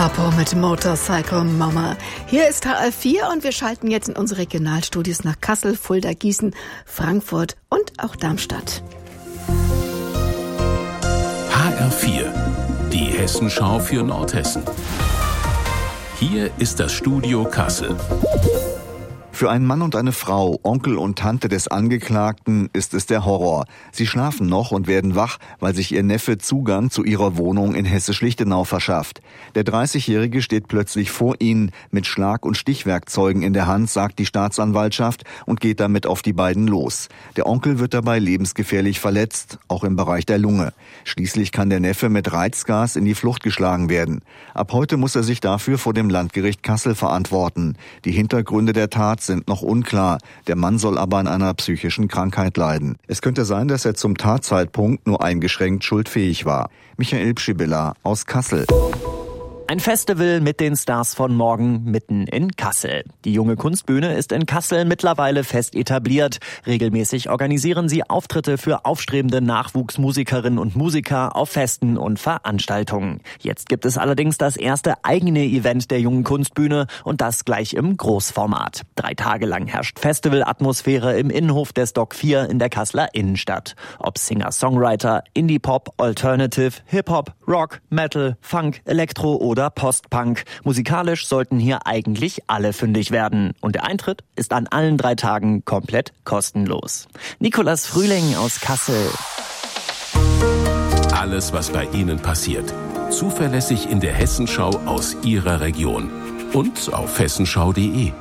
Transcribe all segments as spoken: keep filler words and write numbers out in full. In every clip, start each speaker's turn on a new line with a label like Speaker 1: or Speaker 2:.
Speaker 1: Harpo mit Motorcycle Mama. Hier ist H R vier und wir schalten jetzt in unsere Regionalstudios nach Kassel, Fulda, Gießen, Frankfurt und auch Darmstadt.
Speaker 2: H R vier, die Hessenschau für Nordhessen. Hier ist das Studio Kassel.
Speaker 3: Für einen Mann und eine Frau, Onkel und Tante des Angeklagten, ist es der Horror. Sie schlafen noch und werden wach, weil sich ihr Neffe Zugang zu ihrer Wohnung in Hessisch-Lichtenau verschafft. Der dreißigjährige steht plötzlich vor ihnen mit Schlag- und Stichwerkzeugen in der Hand, sagt die Staatsanwaltschaft, und geht damit auf die beiden los. Der Onkel wird dabei lebensgefährlich verletzt, auch im Bereich der Lunge. Schließlich kann der Neffe mit Reizgas in die Flucht geschlagen werden. Ab heute muss er sich dafür vor dem Landgericht Kassel verantworten. Die Hintergründe der Tat sind noch unklar. Der Mann soll aber an einer psychischen Krankheit leiden. Es könnte sein, dass er zum Tatzeitpunkt nur eingeschränkt schuldfähig war. Michael Pschibilla aus Kassel.
Speaker 4: Ein Festival mit den Stars von morgen mitten in Kassel. Die Junge Kunstbühne ist in Kassel mittlerweile fest etabliert. Regelmäßig organisieren sie Auftritte für aufstrebende Nachwuchsmusikerinnen und Musiker auf Festen und Veranstaltungen. Jetzt gibt es allerdings das erste eigene Event der Jungen Kunstbühne und das gleich im Großformat. Drei Tage lang herrscht Festivalatmosphäre im Innenhof des Dock vier in der Kasseler Innenstadt. Ob Singer-Songwriter, Indie-Pop, Alternative, Hip-Hop, Rock, Metal, Funk, Elektro oder Postpunk. Musikalisch sollten hier eigentlich alle fündig werden. Und der Eintritt ist an allen drei Tagen komplett kostenlos. Nikolas Frühling aus Kassel.
Speaker 2: Alles, was bei Ihnen passiert. Zuverlässig in der Hessenschau aus Ihrer Region. Und auf hessenschau punkt de.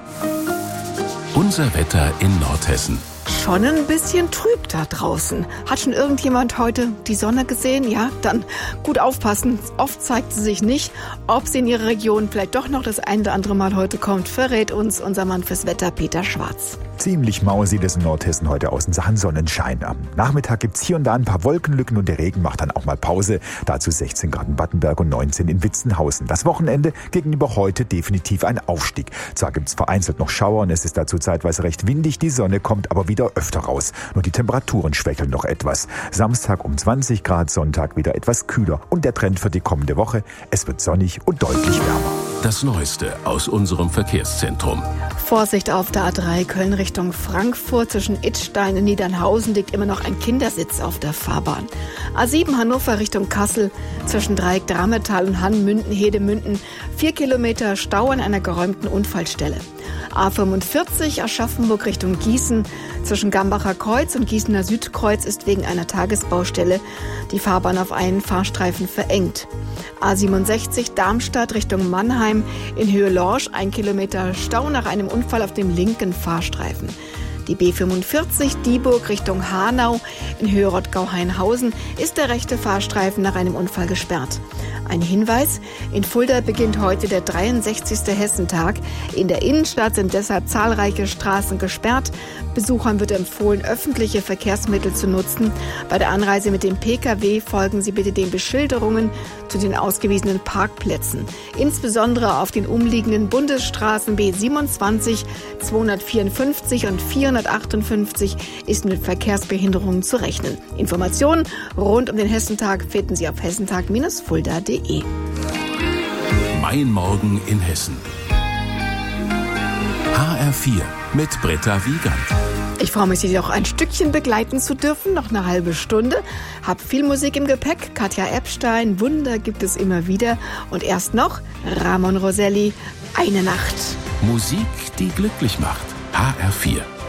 Speaker 2: Unser Wetter in Nordhessen.
Speaker 1: Schon ein bisschen trüb da draußen. Hat schon irgendjemand heute die Sonne gesehen? Ja, dann gut aufpassen. Oft zeigt sie sich nicht. Ob sie in ihrer Region vielleicht doch noch das ein oder andere Mal heute kommt, verrät uns unser Mann fürs Wetter, Peter Schwarz.
Speaker 5: Ziemlich mau sieht es in Nordhessen heute aus in Sachen Sonnenschein. Am Nachmittag gibt es hier und da ein paar Wolkenlücken und der Regen macht dann auch mal Pause. Dazu sechzehn Grad in Battenberg und neunzehn in Witzenhausen. Das Wochenende gegenüber heute definitiv ein Aufstieg. Zwar gibt es vereinzelt noch Schauer und es ist dazu zeitweise recht windig. Die Sonne kommt aber wieder öfter raus. Nur die Temperaturen schwächeln noch etwas. Samstag um zwanzig Grad, Sonntag wieder etwas kühler. Und der Trend für die kommende Woche, es wird sonnig und deutlich wärmer.
Speaker 2: Das Neueste aus unserem Verkehrszentrum.
Speaker 1: Vorsicht auf der A drei Köln Richtung Frankfurt. Zwischen Idstein und Niedernhausen liegt immer noch ein Kindersitz auf der Fahrbahn. A sieben Hannover Richtung Kassel. Zwischen Dreieck Drametal und Hamm-Münden, Hedemünden. Vier Kilometer Stau an einer geräumten Unfallstelle. A fünfundvierzig Aschaffenburg Richtung Gießen. Zwischen Gambacher Kreuz und Gießener Südkreuz ist wegen einer Tagesbaustelle die Fahrbahn auf einen Fahrstreifen verengt. A siebenundsechzig Darmstadt Richtung Mannheim in Höhe Lorsch, ein Kilometer Stau nach einem Unfall auf dem linken Fahrstreifen. Die B fünfundvierzig Dieburg Richtung Hanau in Höhe Rottgau-Hainhausen ist der rechte Fahrstreifen nach einem Unfall gesperrt. Ein Hinweis: In Fulda beginnt heute der dreiundsechzigste Hessentag. In der Innenstadt sind deshalb zahlreiche Straßen gesperrt. Besuchern wird empfohlen, öffentliche Verkehrsmittel zu nutzen. Bei der Anreise mit dem Pkw folgen Sie bitte den Beschilderungen zu den ausgewiesenen Parkplätzen. Insbesondere auf den umliegenden Bundesstraßen B siebenundzwanzig, zweihundertvierundfünfzig und vierhundertachtundfünfzig ist mit Verkehrsbehinderungen zu rechnen. Informationen rund um den Hessentag finden Sie auf hessentag Bindestrich fulda punkt de.
Speaker 2: Mein Morgen in Hessen. H R vier mit Britta Wiegand.
Speaker 1: Ich freue mich, Sie auch ein Stückchen begleiten zu dürfen, noch eine halbe Stunde. Hab viel Musik im Gepäck, Katja Epstein, Wunder gibt es immer wieder. Und erst noch Ramon Roselli, Eine Nacht.
Speaker 2: Musik, die glücklich macht. H R vier.